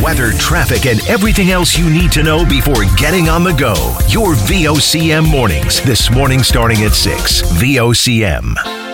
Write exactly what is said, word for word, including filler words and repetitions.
weather, traffic, and everything else you need to know before getting on the go. Your V O C M mornings. This morning starting at six. V O C M.